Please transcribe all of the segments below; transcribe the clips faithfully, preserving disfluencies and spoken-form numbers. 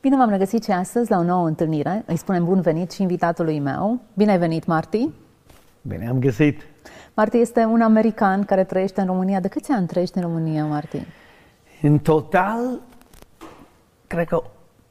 Bine v-am regăsit și astăzi la o nouă întâlnire. Îi spunem bun venit și invitatului meu. Bine ai venit, Marty! Bine am găsit! Marty este un american care trăiește în România. De câți ani trăiești în România, Marty? În total, cred că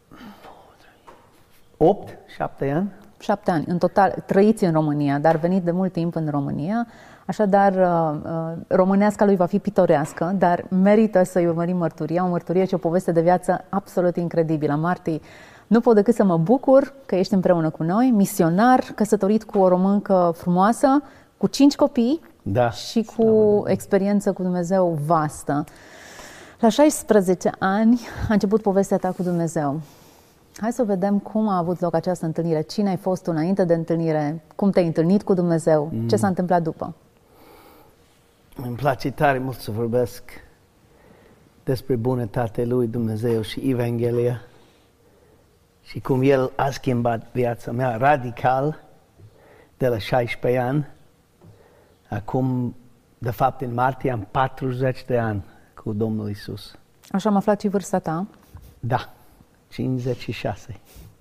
opt, șapte ani. Șapte ani. În total trăiți în România, dar venit de mult timp în România. Așadar, româneasca lui va fi pitorească, dar merită să-i urmărim mărturia, o mărturie și o poveste de viață absolut incredibilă. Marty, nu pot decât să mă bucur că ești împreună cu noi, misionar, căsătorit cu o româncă frumoasă, cu cinci copii, da, și cu experiență cu Dumnezeu vastă. La șaisprezece ani a început povestea ta cu Dumnezeu. Hai să vedem cum a avut loc această întâlnire. Cine ai fost tu înainte de întâlnire? Cum te-ai întâlnit cu Dumnezeu? Mm. Ce s-a întâmplat după? Îmi place tare mult să vorbesc despre bunătatea lui Dumnezeu și Evanghelia și cum El a schimbat viața mea radical de la șaisprezece ani. Acum, de fapt, în martie am patruzeci de ani cu Domnul Iisus. Așa am aflat și vârsta ta? Da, cincizeci și șase.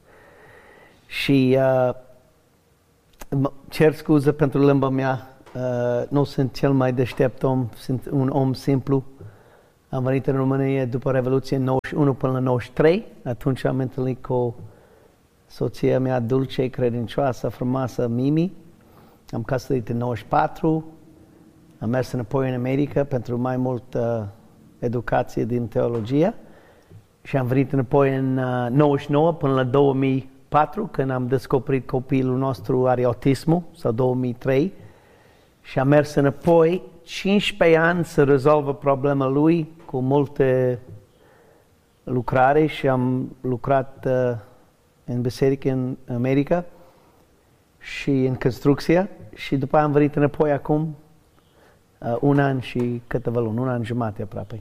Și uh, cer scuze pentru limba mea. Uh, nu sunt cel mai deștept om, sunt un om simplu. Am venit în România după Revoluție nouăzeci și unu până la nouăzeci și trei. Atunci am întâlnit cu soția mea dulce, credincioasă, frumoasă, Mimi. Am căsătorit în nouăzeci și patru. Am mers înapoi în America pentru mai mult uh, educație din teologie. Și am venit înapoi în uh, nouăzeci și nouă până la două mii patru, când am descoperit copilul nostru are autismul, sau două mii trei. Și am mers înapoi cincisprezece ani să rezolvă problema lui cu multe lucrare și am lucrat uh, în biserică în America și în construcție și după aia am venit înapoi acum uh, un an și câteva luni, un an jumate aproape.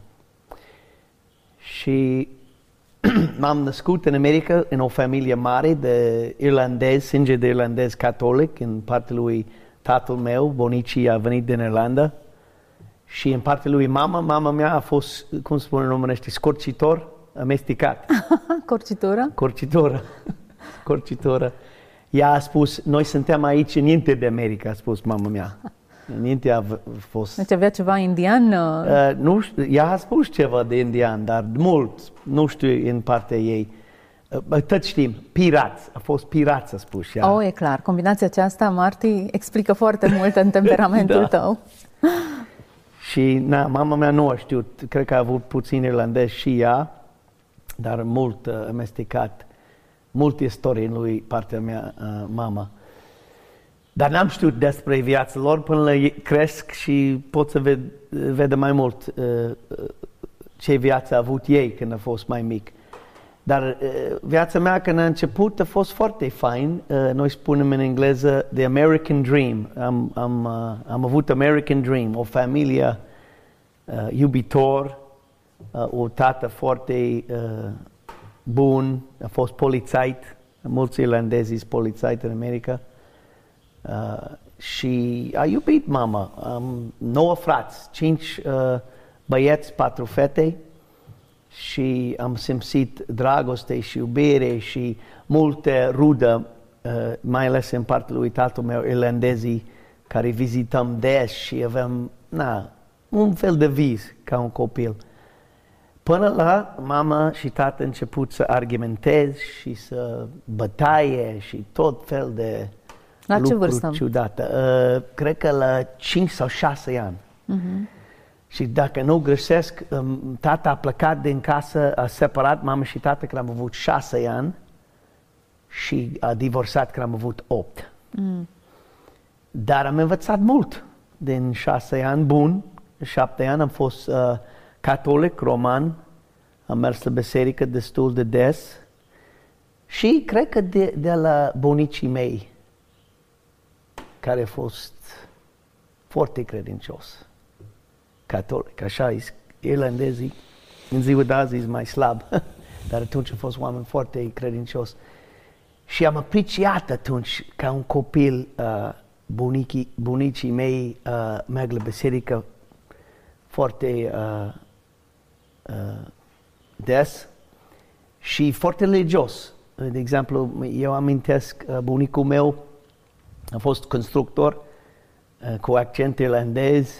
Și m-am născut în America în o familie mare de irlandezi, sânge de irlandez catolic, în partea lui tatăl meu, bunicii a venit din Irlanda și în partea lui mama, mama mea a fost, cum spune în românește, scorcitor, amestecat. Corcitură? Corcitură. Corcitură. Ea a spus, noi suntem aici înainte de America, a spus mama mea. Înainte a fost... Deci avea ceva indian? Uh, nu știu, ea a spus ceva de indian, dar mult, nu știu în partea ei. Uh, tot știm, pirați, a fost pirați, a spus ea. Oh, e clar, combinația aceasta, Marty, explică foarte mult în temperamentul da. tău. Și na, mama mea nu a știut, cred că a avut puțin irlandez și ea, dar mult uh, amestecat, multe istorii în lui partea mea, uh, mama. Dar n-am știut despre viața lor până la cresc și pot să ved, vedă mai mult uh, ce viață a avut ei când a fost mai mic. Dar uh, viața mea când a început a fost foarte fain. Uh, noi spunem în engleză The American Dream. Am, am, uh, am avut American Dream, o familie uh, iubitor, uh, o tată foarte uh, bun, a fost polițait, mulți irlandezi sunt polițait în America. Uh, și a iubit mama. Am nouă frați, cinci uh, băieți, patru fete și am simțit dragoste și iubire și multe rudă, uh, mai ales în partea lui tatăl meu, irlandezii, care vizităm des și avem na, un fel de vis ca un copil. Până la mama și tată început să argumenteze și să bătaie și tot fel de la ce vârstă? Ciudată. Uh, cred că la cinci sau șase ani. Uh-huh. Și dacă nu greșesc, um, tata a plecat din casă, a separat mama și tată când am avut șase ani și a divorțat când am avut opt. Mm. Dar am învățat mult din șase ani, bun, șapte ani am fost uh, catolic, roman, am mers la biserică destul de des și cred că de, de la bunicii mei, care a fost foarte credincios, catolic, așa, irlandezii, în ziua de azi e mai slab, dar atunci a fost oameni foarte credincios. Și am apreciat atunci, ca un copil, uh, bunicii, bunicii mei uh, merg la biserică foarte uh, uh, des și foarte religios. De exemplu, eu amintesc, bunicul meu a fost constructor cu accent irlandez.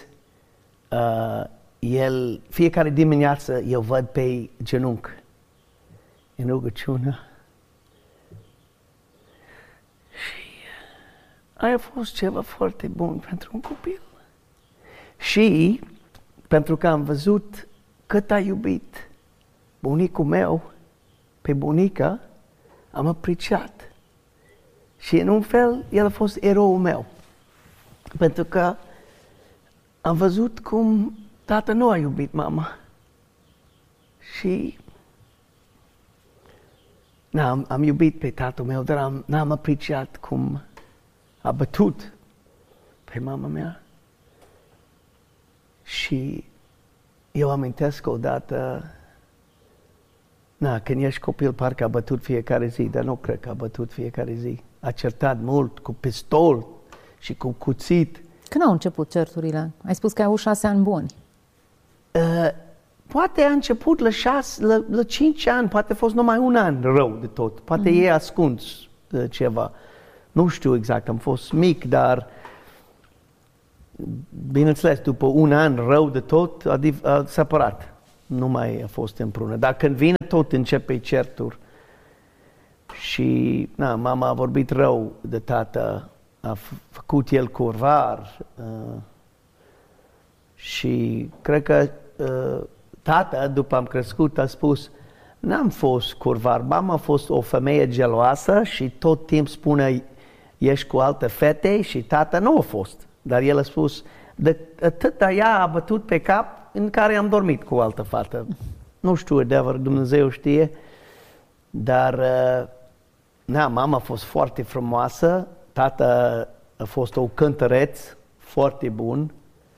El, fiecare dimineață, eu văd pe genunchi în rugăciune. Și aia a fost ceva foarte bun pentru un copil. Și pentru că am văzut cât a iubit bunicul meu pe bunica, am apreciat. Și în un fel, el a fost eroul meu. Pentru că am văzut cum tata nu a iubit mama. Și n-am, am iubit pe tatăl meu, dar am, n-am apreciat cum a bătut pe mama mea. Și eu amintesc odată, na, când ești copil, parcă a bătut fiecare zi, dar nu cred că a bătut fiecare zi. A certat mult cu pistol și cu cuțit. Când au început certurile? Ai spus că ai avut șase ani buni. Uh, poate a început la, șase, la, la cinci ani, poate a fost numai un an rău de tot. Poate mm-hmm. e ascuns uh, ceva. Nu știu exact, am fost mic, dar bineînțeles, după un an rău de tot, a, a separat. Nu mai a fost împreună. Dar când vine tot, începe certuri. Și na, mama a vorbit rău de tata, a făcut el curvar. Uh, și cred că uh, tata, după am crescut, a spus, n-am fost curvar, mama a fost o femeie geloasă și tot timp spune, ești cu alte fete, și tata nu a fost. Dar el a spus, de atâta ea a bătut pe cap în care am dormit cu o altă fată. Nu știu, adevăr, Dumnezeu știe, dar uh, na, mama a fost foarte frumoasă, tata a fost o cântăreț foarte bun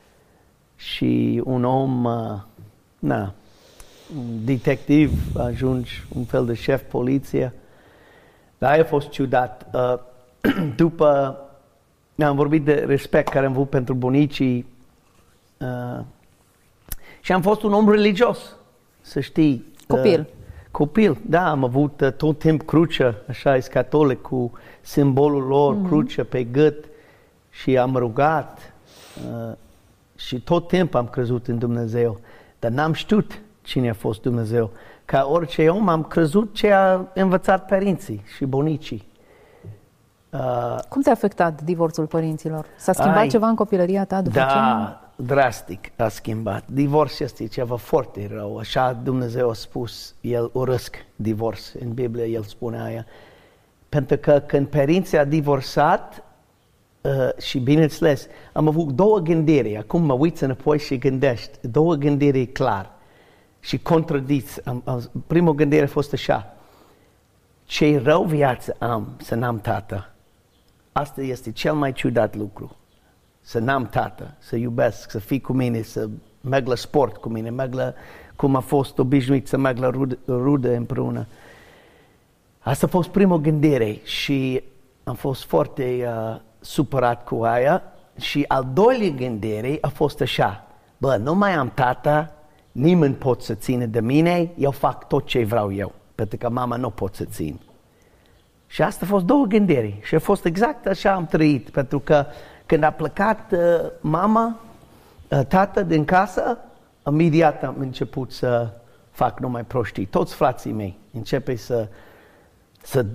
și un om, uh, na, un detectiv, ajungi un fel de șef poliție. Dar aia a fost ciudat. Uh, după, am vorbit de respect care am avut pentru bunicii, uh, și am fost un om religios, să știi. Copil. Uh, copil, da, am avut uh, tot timp crucea, așa, e catolic, cu simbolul lor, mm-hmm. crucea pe gât, și am rugat uh, și tot timpul am crezut în Dumnezeu, dar n-am știut cine a fost Dumnezeu. Ca orice om am crezut ce a învățat părinții și bunicii. Uh, Cum te-a afectat divorțul părinților? S-a schimbat ai, ceva în copilăria ta după da, ce? Da, drastic a schimbat. Divorț este ceva foarte rău. Așa Dumnezeu a spus, El urăsc divorț. În Biblie El spune aia. Pentru că când părinții a divorțat, uh, și bineînțeles, am avut două gândiri. Acum mă uit înapoi și gândești. Două gândiri clar. Și contradiți. Am, am, primul gândire a fost așa. Ce rău viață am să n-am tată. Asta este cel mai ciudat lucru. Să n-am tată, să iubesc, să fii cu mine, să merg la sport cu mine, merg la, cum a fost obișnuit să merg la rude, rude împreună. Asta a fost prima gândire și am fost foarte uh, supărat cu aia. Și al doilea gândire a fost așa. Bă, nu mai am tată, nimeni pot să ține de mine, eu fac tot ce vreau eu. Pentru că mama nu pot să țin. Și asta a fost două gândiri. Și a fost exact așa am trăit. Pentru că când a plecat uh, mama, uh, tată din casă, imediat am început să fac numai prostii. Toți frații mei începe să, să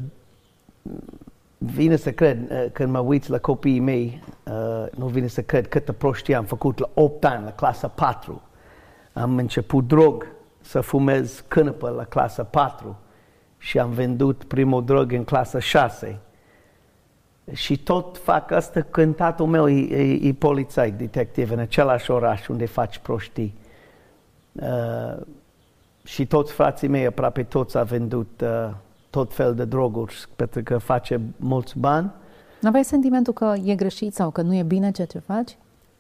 vine să cred, uh, când mă uit la copiii mei, uh, nu vine să cred câtă prostii am făcut la opt ani, la clasa patru. Am început drog, să fumez cânepă la clasa patru și am vândut primul drog în clasa șase. Și tot fac asta când tatăl meu e, e, e polițai, detectiv în același oraș unde faci prostii. Uh, și toți frații mei, aproape toți, au vândut uh, tot fel de droguri pentru că face mulți bani. N-aveai sentimentul că e greșit sau că nu e bine ceea ce faci?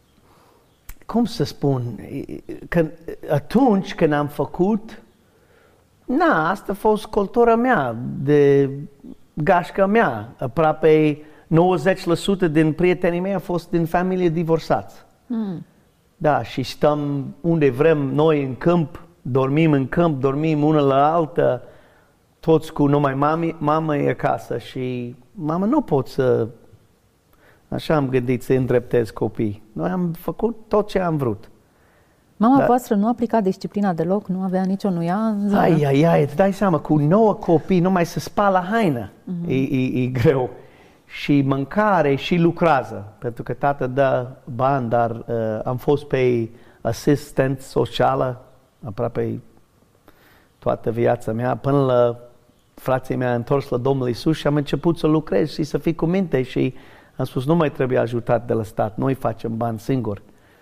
Cum să spun, când, atunci când am făcut, na, asta a fost cultura mea, de gașca mea. Aproape nouăzeci la sută din prietenii mei au fost din familie divorțați. Mm. Da, și stăm unde vrem noi în câmp, dormim în câmp, dormim una la alta. toți cu numai mami, mama e acasă și mama nu pot să, așa am gândit să îndreptez copii. Noi am făcut tot ce am vrut. Mama voastră nu aplica disciplina deloc? Nu avea nicio nuia în zonă? Ai, ai, ai, îți dai seama, cu nouă copii numai să spală haină uh-huh. e, e, e greu. Și mâncare și lucrează, pentru că tată dă bani, dar uh, am fost pe asistent socială aproape toată viața mea, până la frații mei întors la Domnul Iisus și am început să lucrez și să fii cu minte și am spus, nu mai trebuie ajutat de la stat, noi facem bani singuri.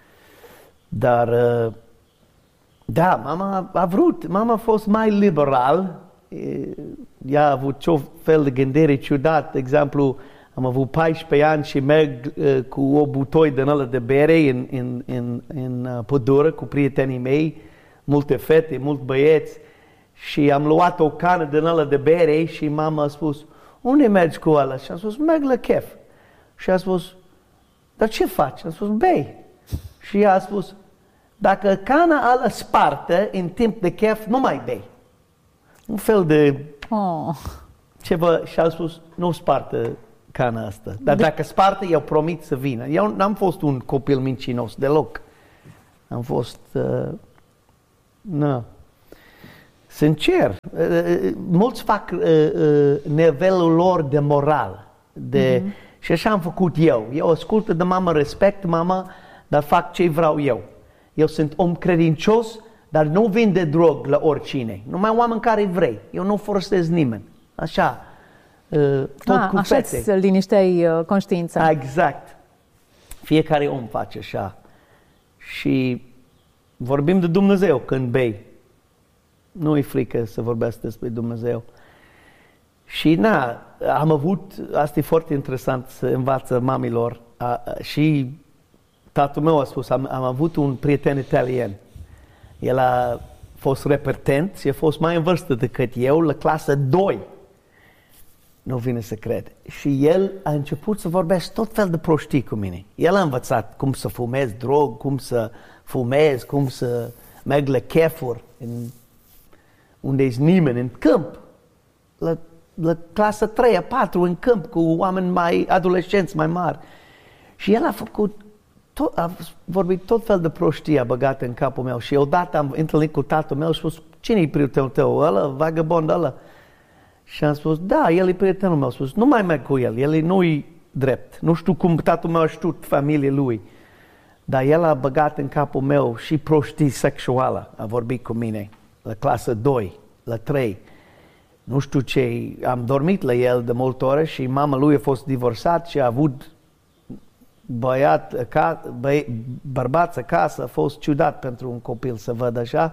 Dar, uh, da, mama a vrut, mama a fost mai liberal, ea a avut ce fel de gândire ciudat, de exemplu, am avut paisprezece ani și merg uh, cu o butoi din ăla de bere în, în, în, în uh, pădure cu prietenii mei, multe fete, mulți băieți și am luat o cană din ăla de bere și mama a spus, unde mergi cu ăla? Și am spus, merg la chef. Și a spus, dar ce faci? Am spus, bei. Și ea a spus, dacă cana ăla spartă în timp de chef, nu mai bei. Un fel de oh. ceva și a spus, nu spartă cana asta. Dar de... dacă spartă, eu promit să vină. Eu n-am fost un copil mincinos deloc. Am fost, uh, nu, sincer. Uh, mulți fac uh, uh, nivelul lor de moral. De, mm-hmm. Și așa am făcut eu. Eu ascult de mama, respect mama, dar fac ce vreau eu. Eu sunt om credincios, dar nu vinde drog la oricine. Numai oameni care vrei. Eu nu forțez nimeni. Așa, uh, tot A, cu așa fete. îți linișteai uh, conștiința. Exact. Fiecare om face așa. Și vorbim de Dumnezeu când bei. Nu-i frică să vorbească despre Dumnezeu. Și na, am avut, asta e foarte interesant să învață mamilor. A, a, și tatăl meu a spus, am, am avut un prieten italian. El a fost repetent și a fost mai în vârstă decât eu, la clasă doi. Nu vine să cred. Și el a început să vorbească tot fel de prostii cu mine. El a învățat cum să fumez drog, cum să fumez, cum să merg la chefuri, în, unde-i nimeni, în câmp. La, la clasă trei, patru, în câmp, cu oameni mai adolescenți, mai mari. Și el a făcut Tot, a vorbit tot fel de prostii, a băgat în capul meu și odată am întâlnit cu tatăl meu și a spus, cine-i prietenul tău, ăla, vagabond ăla? Și am spus, da, el e prietenul meu. A spus, nu mai merg cu el, el nu-i drept. Nu știu cum tatăl meu a știut familia lui, dar el a băgat în capul meu și prostii sexuală, a vorbit cu mine, la clasă doi, la trei. Nu știu ce, am dormit la el de multe ore și mama lui a fost divorțat și a avut băiat, ca, bă, bărbați acasă, a fost ciudat pentru un copil să văd așa.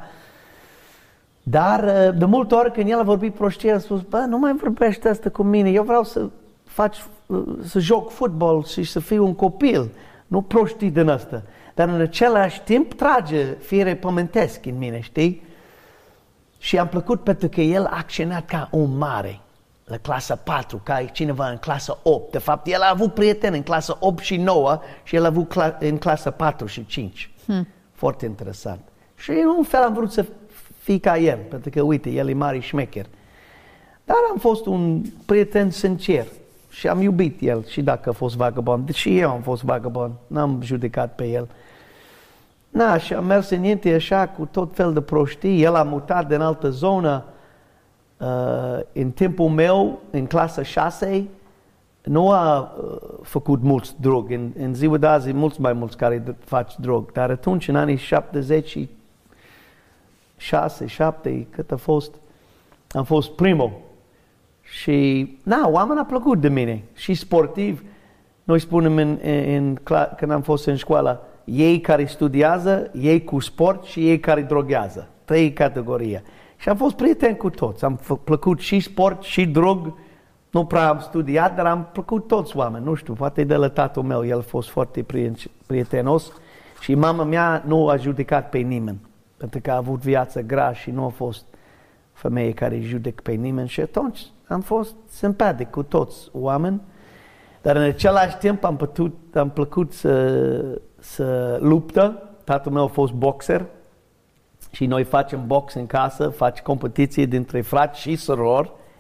Dar de multe ori când el a vorbit prostie, a spus, bă, nu mai vorbește asta cu mine, eu vreau să faci, să joc fotbal și să fiu un copil, nu prostii din asta. Dar în același timp trage fire pământesc în mine, știi? Și am plăcut pentru că el a acționat ca un mare. La clasa patru, ca cineva în clasa opt. De fapt, el a avut prieteni în clasa opt și nouă și el a avut cla- în clasa patru și cinci. Hmm. Foarte interesant. Și în un fel am vrut să fii ca el, pentru că, uite, el e mare șmecher. Dar am fost un prieten sincer și am iubit el și dacă a fost vagabond. Și eu am fost vagabond, n-am judecat pe el. Na, și am mers înainte așa cu tot fel de prostii. El a mutat din altă zonă. Uh, în timpul meu, în clasa șase, nu a uh, făcut mulți drog. În, în ziua de azi, mulți mai mulți care fac drog. Dar atunci, în anii șaptezeci și șase, șapte, cât a fost, am fost primul. Și, na, oamenii au plăcut de mine. Și sportiv, noi spunem în, în, în, când am fost în școală, ei care studiază, ei cu sport și ei care droghează. Trei categorii. Și am fost prieten cu toți. Am plăcut și sport și drog. Nu prea am studiat, dar am plăcut toți oameni. Nu știu, poate de la tatăl meu. El a fost foarte prietenos. Și mama mea nu a judecat pe nimeni. Pentru că a avut viață grea și nu a fost femeie care judecă pe nimeni. Și atunci am fost simpatic cu toți oameni. Dar în același timp am, pătut, am plăcut să, să luptă. Tatăl meu a fost boxer. Și noi facem box în casă, faci competiții dintre frați și surori.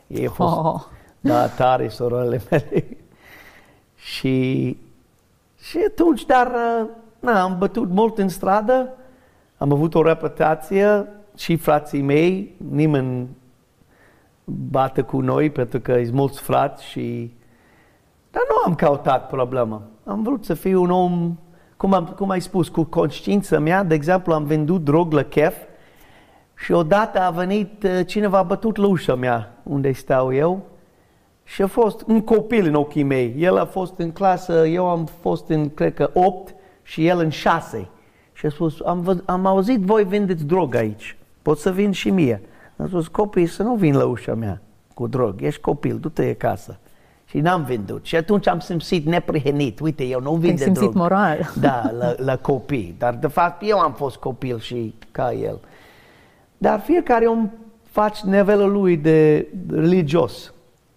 Ei au fost, Oh. da, tare, sororele mele. și, și atunci, dar, na, am bătut mult în stradă, am avut o reputație și frații mei, nimeni bate cu noi pentru că sunt mulți frați și... Dar nu am căutat problemă. Am vrut să fiu un om, cum, am, cum ai spus, cu conștiința mea. De exemplu, am vândut drog la chef și odată a venit cineva, a bătut la ușa mea unde stau eu și a fost un copil în ochii mei. El a fost în clasă, eu am fost în, cred că, opt și el în șase. Și a spus, am, am auzit voi vindeți drog aici, pot să vin și mie. Am spus, copii, să nu vin la ușa mea cu drog, ești copil, du-te acasă. Și n-am vândut. Și atunci am simțit neprihenit. Uite, eu nu vin de drog. Ai simțit moral. Da, la, la copii. Dar de fapt eu am fost copil și ca el. Dar fiecare om face nivelul lui de religios.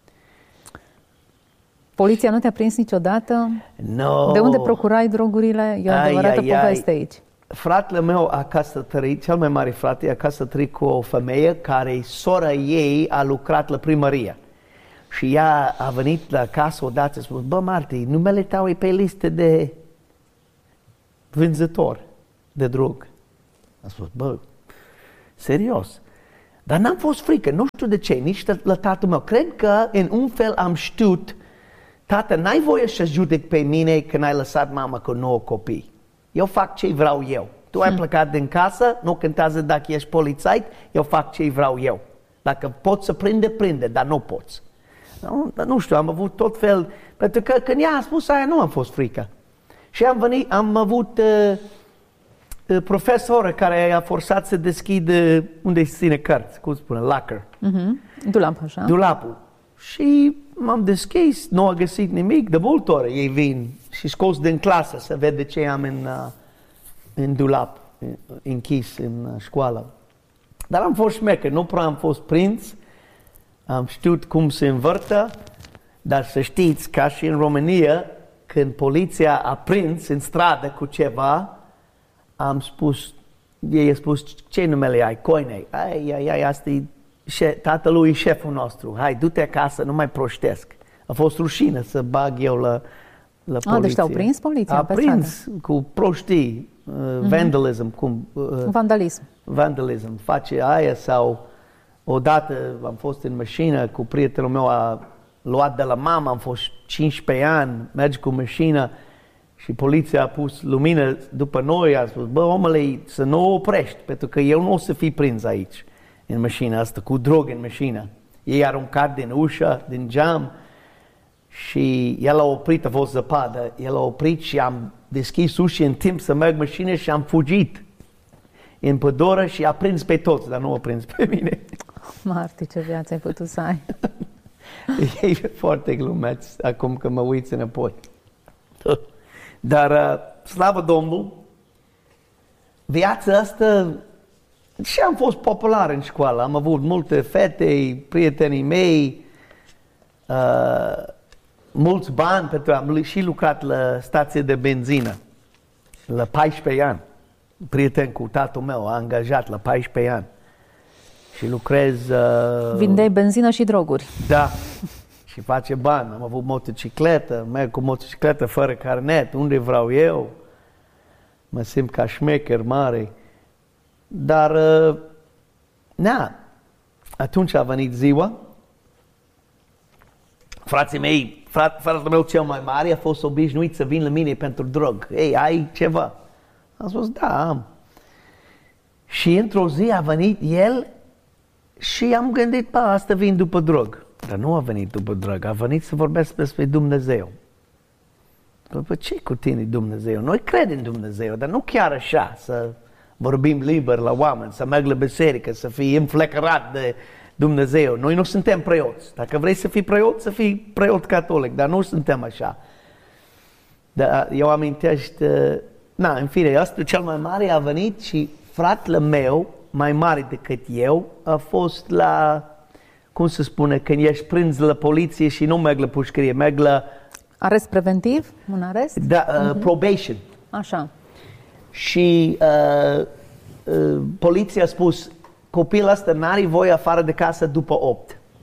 Poliția nu te-a prins niciodată? No. De unde procurai drogurile? E o adevărată ai, poveste ai. aici. Fratele meu a căsătorit, cel mai mare frate, a căsătorit cu o femeie care sora ei a lucrat la primărie. Și ea a venit la casă odată și a spus, bă, Marti, numele tău e pe listă de vânzător de drog. A spus, bă, serios. Dar n-am fost frică, nu știu de ce, nici la tatăl meu. Cred că în un fel am știut, tată, n-ai voie să judec pe mine când ai lăsat mama cu nouă copii. Eu fac ce vreau eu. Tu ai plecat din casă, nu contează dacă ești polițai, eu fac ce vreau eu. Dacă pot să prinde, prinde, dar nu poți. Nu, nu știu, am avut tot fel, pentru că când ea a spus aia nu am fost frică. Și am venit, am avut uh, uh, profesoră care a forțat să deschidă unde se ține cărți, cum spune, locker. Uh-huh. Dulap, așa. Dulapul. Și m-am deschis, nu a găsit nimic, de multe ori ei vin și scos din clasă să vede ce am în, uh, în dulap, închis în uh, școală. Dar am fost șmecher, nu prea am fost prins. Am știut cum se învârtă, dar să știți, ca și în România, când poliția a prins în stradă cu ceva, am spus, ei a spus, ce numele ai? Coinei. Ai, ai, ai, asta e tatălui șeful nostru. Hai, du-te acasă, nu mai proștesc. A fost rușine să bag eu la, la poliție. A, deci te-au prins poliția a pe prins stradă. Cu prostii, uh, mm-hmm. vandalism. Cum, uh, Vandalism. Vandalism. Face aia sau... Odată am fost în mașină cu prietenul meu, a luat de la mama, am fost cincisprezece ani, mergi cu mașină și poliția a pus lumină după noi, a spus, bă, omule, să nu oprești, pentru că eu nu o să fii prins aici, în mașina asta, cu drog în mașină. Ei aruncat din ușă, din geam și el a oprit, a fost zăpadă, el a oprit și am deschis ușa în timp să merg mașină și am fugit în pădure și a prins pe toți, dar nu a prins pe mine. Marti, ce viață ai putut să ai. E foarte glumeț acum că mă uiți înapoi. Dar, uh, slavă Domnului, viața asta și am fost popular în școală. Am avut multe fete, prietenii mei, uh, mulți bani, pentru că am și lucrat la stație de benzină la paisprezece ani. Prieten cu tatăl meu, a angajat la paisprezece ani. Și lucrez... Uh, Vindeai benzină și droguri. Da. Și face bani. Am avut motocicletă, merg cu motocicletă fără carnet, unde vreau eu. Mă simt ca șmecher mare. Dar, uh, na, atunci a venit ziua. Frații mei, frat, fratele meu cel mai mare a fost obișnuit să vin la mine pentru drog. Ei, ai ceva? Am spus, da, am. Și într-o zi a venit el și am gândit, pa, asta vin după drog. Dar nu a venit după drog, a venit să vorbesc despre Dumnezeu. Păi ce cu tine Dumnezeu? Noi credem în Dumnezeu, dar nu chiar așa, să vorbim liber la oameni, să merg la biserică, să fii înflăcărat de Dumnezeu. Noi nu suntem preoți. Dacă vrei să fii preot, să fii preot catolic, dar nu suntem așa. Dar eu amintești, na, în fine, ăsta cel mai mare a venit și fratele meu, mai mare decât eu, a fost la, cum se spune, când ești prins la poliție și nu merg la pușcărie, merg la... Arest preventiv? Un arest? Da, uh, uh-huh. Probation. Așa. Și uh, uh, poliția a spus, copilul ăsta n-are voie afară de casă după opt.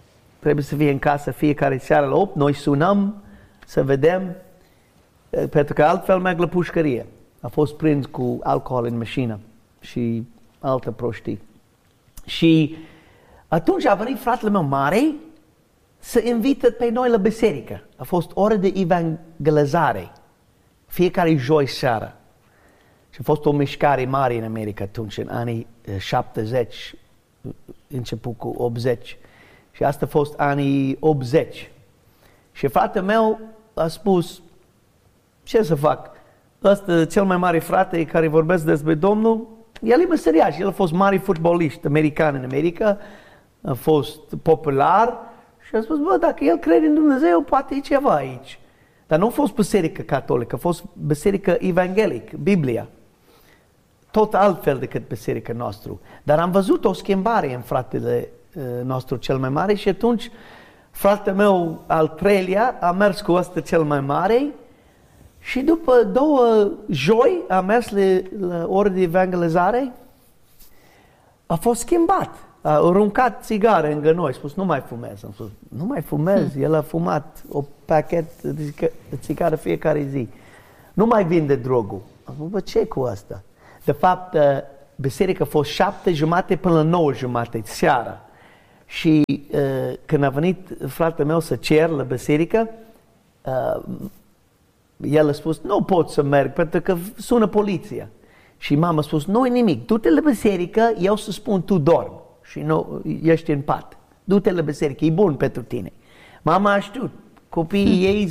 trebuie să fie în casă fiecare seară la opt, noi sunăm să vedem, pentru că altfel merg la pușcărie. A fost prins cu alcool în mașină și altă prostii. Și atunci a venit fratele meu mare să invită pe noi la biserică. A fost oră de evangelizare, fiecare joi seara. Și a fost o mișcare mare în America atunci, în anii șaptezeci, început cu optzeci. Și asta a fost anii optzeci. Și fratele meu a spus, ce să fac? Ăsta, cel mai mare frate care vorbesc despre Domnul, el e meseriaș, el a fost mare fotbalist american în America, a fost popular și a spus, bă, dacă el crede în Dumnezeu, poate e ceva aici. Dar nu a fost biserică catolică, a fost biserică evanghelică, Biblia. Tot altfel decât biserica noastră. Dar am văzut o schimbare în fratele uh, nostru cel mai mare și atunci fratele meu al treilea a mers cu ăsta cel mai mare și după două joi a mers la, la oră de evangelizare, a fost schimbat. A aruncat țigare lângă noi, a spus, nu mai fumez. Am spus, nu mai fumez, el a fumat o pachet de țigară fiecare zi. Nu mai vinde drogul. Am spus, bă, ce cu asta? De fapt, biserica a fost șapte jumate până la nouă jumate seara. Și uh, când a venit fratele meu să cer la biserică, uh, el a spus, nu pot să merg pentru că sună poliția. Și mama a spus, nu-i nimic, du-te la biserică, eu să spun, tu dormi și nu ești în pat. Du-te la biserică, e bun pentru tine. Mama a știut, copiii ei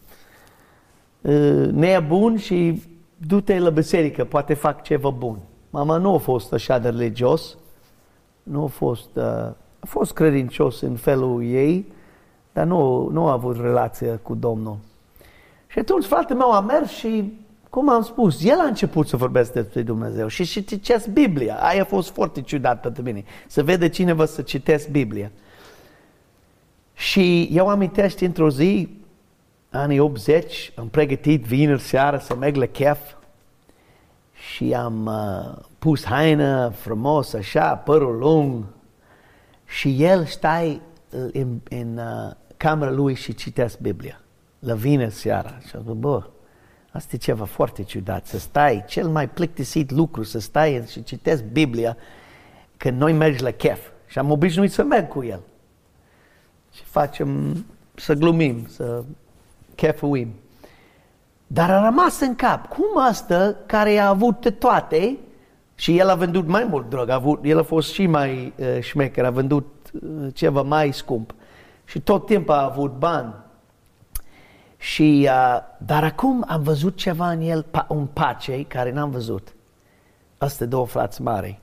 uh, nebuni și du-te la biserică, poate fac ceva bun. Mama nu a fost așa de religios, nu a fost, uh, a fost credincios în felul ei, dar nu, nu a avut relație cu Domnul. Și atunci fratele meu a mers și, cum am spus, el a început să vorbească despre Dumnezeu și și citesc Biblia. Aia a fost foarte ciudat pentru mine, să vede cineva să citesc Biblia. Și eu amintesc într-o zi, anii optzeci, am pregătit vineri seara să merg la chef și am uh, pus haină frumos, așa, părul lung și el stai în, în uh, camera lui și citesc Biblia. La vineri seara. Și am zis, bă, asta e ceva foarte ciudat, să stai, cel mai plictisit lucru, să stai și citesc Biblia când noi mergi la chef. Și am obișnuit să merg cu el. Și facem, să glumim, să chefuim. Dar a rămas în cap, cum asta care a avut toate, și el a vândut mai mult drog, a avut, el a fost și mai uh, șmecher, a vândut uh, ceva mai scump. Și tot timpul a avut bani. Și, uh, dar acum am văzut ceva în el, un pace care n-am văzut. Astea două frați mari.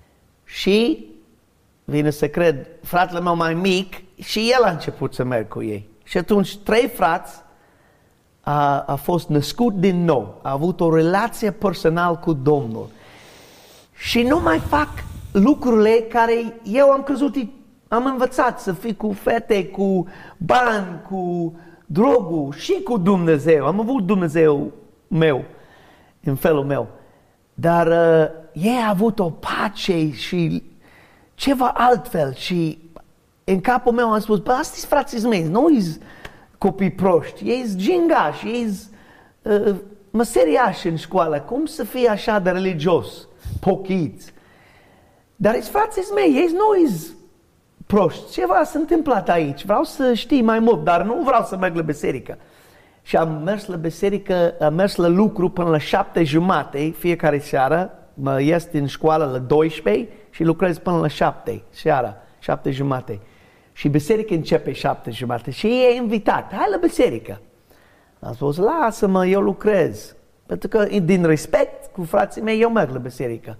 Și vine să cred, fratele meu mai mic, și el a început să merg cu ei. Și atunci trei frați a, a fost născut din nou, a avut o relație personală cu Domnul. Și nu mai fac lucrurile care eu am crezut, am învățat să fii cu fete, cu bani, cu drogul și cu Dumnezeu. Am avut Dumnezeu meu, în felul meu. Dar uh, ei au avut o pace și ceva altfel. Și în capul meu am spus, bă, astea-s frații mei, nu-i copii proști, ei-s gingași, ei-s uh, măseriași în școală. Cum să fie așa de religios, pochiți? Dar e frații mei, ei nu-i proști. Ceva s-a întâmplat aici. Vreau să știi mai mult, dar nu vreau să merg la biserică. Și am mers la biserică, am mers la lucru până la șapte jumate fiecare seară. Mă ies din școală la douăsprezece și lucrez până la șapte seara, șapte jumate. Și biserica începe șapte jumate și e invitat. Hai la biserică. Am spus, lasă-mă, eu lucrez. Pentru că din respect cu frații mei, eu merg la biserică.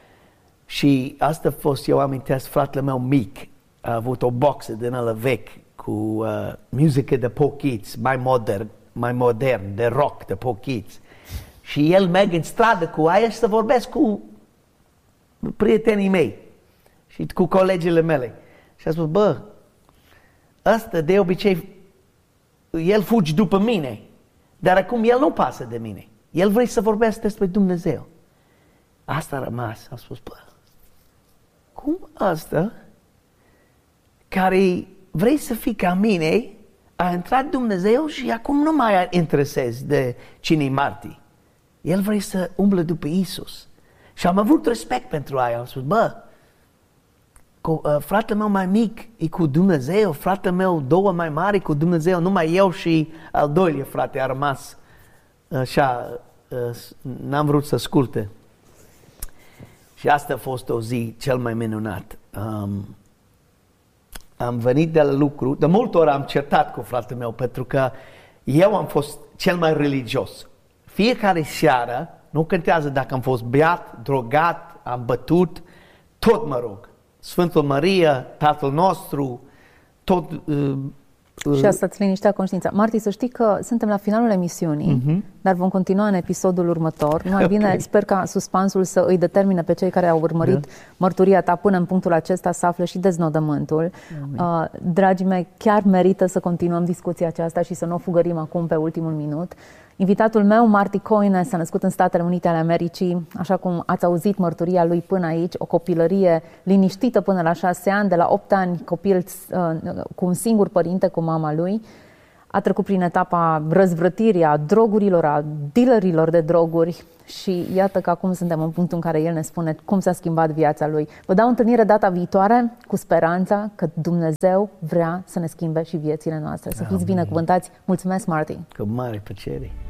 Și asta a fost, eu amintesc, fratele meu mic a avut o boxă din ăla vechi cu uh, muzică de pochiți, mai modern, mai modern, de rock, de pochiți. Și el merg în stradă cu aia și să vorbesc cu prietenii mei și cu colegile mele. Și a spus, bă, ăsta de obicei, el fugi după mine, dar acum el nu pasă de mine. El vrea să vorbească despre Dumnezeu. Asta a rămas. Am spus, bă, cum asta care vrei să fii ca mine, a intrat Dumnezeu și acum nu mai interesezi de cine-i Marti. El vrea să umble după Iisus. Și am avut respect pentru aia. Am spus, bă, cu, uh, fratele meu mai mic e cu Dumnezeu, fratele meu două mai mari cu Dumnezeu, numai eu și al doilea frate a rămas așa, uh, n-am vrut să asculte. Și asta a fost o zi cel mai minunat. Um, am venit de la lucru, de multe ori am certat cu fratele meu, pentru că eu am fost cel mai religios. Fiecare seară, nu contează dacă am fost beat, drogat, am bătut, tot mă rog. Sfântul Maria, Tatăl nostru, tot... Uh, Și asta îți liniștea conștiința. Marti, să știi că suntem la finalul emisiunii, uh-huh. dar vom continua în episodul următor. Mai okay. bine, sper ca suspansul să îi determine pe cei care au urmărit yeah. mărturia ta până în punctul acesta să afle și deznodământul. Uh, dragii mei, chiar merită să continuăm discuția aceasta și să nu o fugărim acum pe ultimul minut. Invitatul meu, Marti Coine, s-a născut în Statele Unite ale Americii, așa cum ați auzit mărturia lui până aici, o copilărie liniștită până la șase ani, de la opt ani copil uh, cu un singur părinte, cu mama lui. A trecut prin etapa răzvrătirii, a drogurilor, a dealerilor de droguri și iată că acum suntem în punctul în care el ne spune cum s-a schimbat viața lui. Vă dau întâlnire data viitoare cu speranța că Dumnezeu vrea să ne schimbe și viețile noastre. Să fiți binecuvântați. Mulțumesc, Marti! Cu mare plăcere!